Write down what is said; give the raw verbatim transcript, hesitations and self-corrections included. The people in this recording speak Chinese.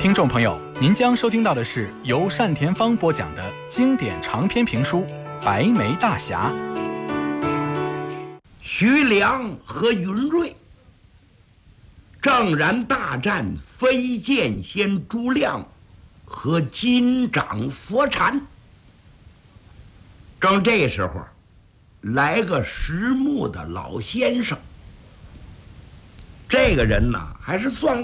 听众朋友，您将收听到的是由单田芳播讲的经典长篇评书《白眉大侠》。 徐良和云瑞正然大战飞剑仙朱亮和金掌佛禅。正这时候，来个石木的老先生。这个人呢，还是算